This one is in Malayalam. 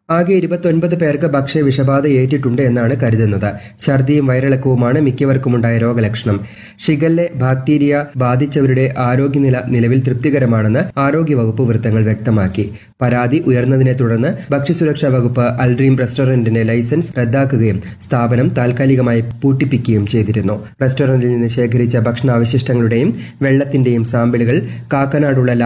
ആകെ 29 പേർക്ക് ഭക്ഷ്യവിഷബാധ ഏറ്റിട്ടുണ്ട് എന്നാണ് കരുതുന്നത്. ഛർദിയും വയറിളക്കവുമാണ് മിക്കവർക്കുമുണ്ടായ രോഗലക്ഷണം. ഷിഗല്ല ബാക്ടീരിയ ബാധിച്ചവരുടെ ആരോഗ്യനില നിലവിൽ തൃപ്തികരമാണെന്ന് ആരോഗ്യവകുപ്പ് വൃത്തങ്ങൾ വ്യക്തമാക്കി. പരാതി ഉയർന്നതിനെ തുടർന്ന് ഭക്ഷ്യസുരക്ഷാ വകുപ്പ് അൽഡ്രീം റെസ്റ്റോറന്റിന്റെ ലൈസൻസ് റദ്ദാക്കുകയും സ്ഥാപനം താൽക്കാലികമായി പൂട്ടിപ്പിക്കുകയും ചെയ്തിരുന്നു. റെസ്റ്റോറന്റിൽ നിന്ന് ശേഖരിച്ച ഭക്ഷണാവശിഷ്ടങ്ങളുടെയും വെള്ളത്തിന്റെയും സാമ്പിളുകൾ കാക്കനാടുള്ള